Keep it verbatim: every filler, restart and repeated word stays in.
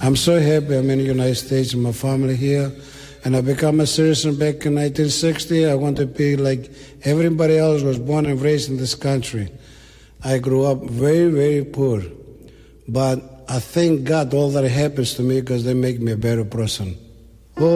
I'm so happy I'm in the United States and my family here. And I became a citizen back in nineteen sixty. I want to be like everybody else was born and raised in this country. I grew up very, very poor. But I thank God all that happens to me because they make me a better person.